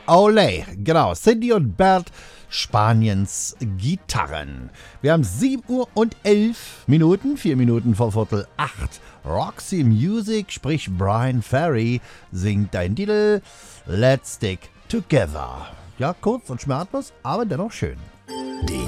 Olé, genau, Cindy und Bert, Spaniens Gitarren. Wir haben 7 Uhr und 11 Minuten, 4 Minuten vor Viertel 8. Roxy Music, sprich Brian Ferry, singt deinen Titel Let's Stick Together. Ja, kurz und schmerzlos, aber dennoch schön. Die